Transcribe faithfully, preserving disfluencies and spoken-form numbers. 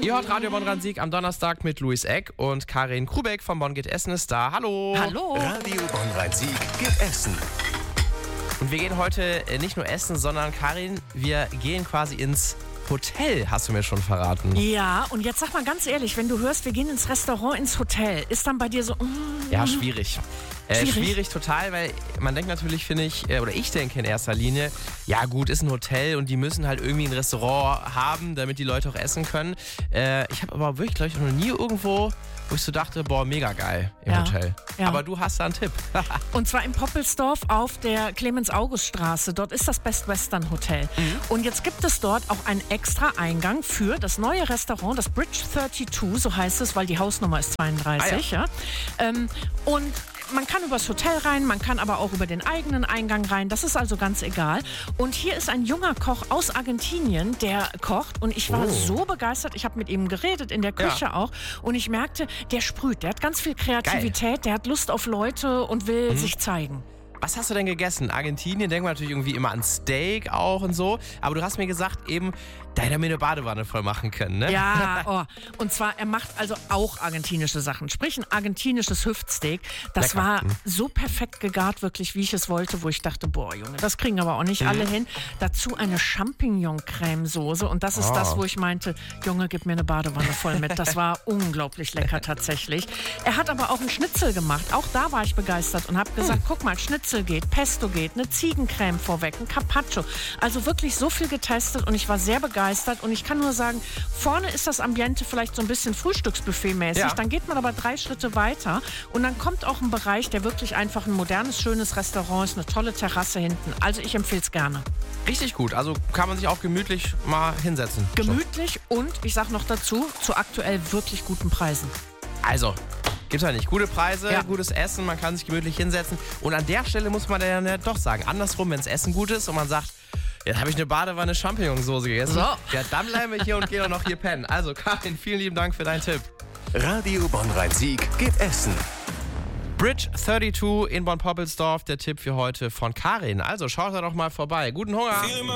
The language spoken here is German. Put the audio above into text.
Ihr hört Radio Bonn-Rhein-Sieg am Donnerstag mit Luis Eck und Karin Krubeck von Bonn geht Essen ist da. Hallo! Hallo! Radio Bonn-Rhein-Sieg geht Essen. Und wir gehen heute nicht nur essen, sondern Karin, wir gehen quasi ins Hotel, hast du mir schon verraten. Ja, und jetzt sag mal ganz ehrlich, wenn du hörst, wir gehen ins Restaurant, ins Hotel, ist dann bei dir so... Mm, Ja, schwierig. Äh, Schwierig? schwierig total, weil man denkt natürlich, finde ich, äh, oder ich denke in erster Linie, ja gut, ist ein Hotel und die müssen halt irgendwie ein Restaurant haben, damit die Leute auch essen können. Äh, ich habe aber wirklich, glaube ich, noch nie irgendwo, wo ich so dachte, boah, mega geil im Ja, Hotel. ja. Aber du hast da einen Tipp. Und zwar in Poppelsdorf auf der Clemens-August-Straße. Dort ist das Best Western Hotel. Mhm. Und jetzt gibt es dort auch einen extra Eingang für das neue Restaurant, das Bridge zweiunddreißig, so heißt es, weil die Hausnummer ist zweiunddreißig. Ah, ja. Ja. Ähm, und man kann übers Hotel rein, man kann aber auch über den eigenen Eingang rein. Das ist also ganz egal. Und hier ist ein junger Koch aus Argentinien, der kocht. Und ich war Oh. so begeistert. Ich habe mit ihm geredet, in der Küche Ja. auch. Und ich merkte, der sprüht. Der hat ganz viel Kreativität. Der hat Lust auf Leute und will Mhm. sich zeigen. Was hast du denn gegessen? Argentinien, denken wir natürlich irgendwie immer an Steak auch und so. Aber du hast mir gesagt, eben, da hätte er mir eine Badewanne voll machen können, ne? Ja, oh. Und zwar, er macht also auch argentinische Sachen. Sprich, ein argentinisches Hüftsteak. Das Lecker. war Mhm. so perfekt gegart, wirklich, wie ich es wollte, wo ich dachte, boah, Junge, das kriegen aber auch nicht Mhm. alle hin. Dazu eine Champignon-Creme-Soße. Und das ist Oh. das, wo ich meinte, Junge, gib mir eine Badewanne voll mit. Das war unglaublich lecker tatsächlich. Er hat aber auch einen Schnitzel gemacht. Auch da war ich begeistert und habe gesagt, Mhm. guck mal, Schnitzel geht, Pesto geht, eine Ziegencreme vorweg, ein Carpaccio. Also wirklich so viel getestet und ich war sehr begeistert. Und ich kann nur sagen, vorne ist das Ambiente vielleicht so ein bisschen Frühstücksbuffet-mäßig. Ja. Dann geht man aber drei Schritte weiter und dann kommt auch ein Bereich, der wirklich einfach ein modernes, schönes Restaurant ist, eine tolle Terrasse hinten. Also ich empfehle es gerne. Richtig gut. Also kann man sich auch gemütlich mal hinsetzen. Gemütlich und, ich sag noch dazu, zu aktuell wirklich guten Preisen. So. Also, gibt's ja nicht. Gute Preise, Ja. gutes Essen, man kann sich gemütlich hinsetzen. Und an der Stelle muss man dann ja doch sagen, andersrum, wenn das Essen gut ist und man sagt, jetzt habe ich eine Badewanne Champignonsauce gegessen. So. Ja, dann bleiben wir hier und gehen auch noch hier pennen. Also, Karin, vielen lieben Dank für deinen Tipp. Radio Bonn-Rhein-Sieg geht Essen. Bridge zweiunddreißig in Bonn-Poppelsdorf, der Tipp für heute von Karin. Also, schaut da doch mal vorbei. Guten Hunger!